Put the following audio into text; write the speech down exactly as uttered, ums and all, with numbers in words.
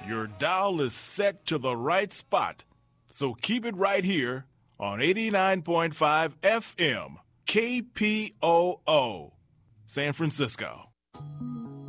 Your dial is set to the right spot, so keep it right here on eighty-nine point five F M, K P O O, San Francisco.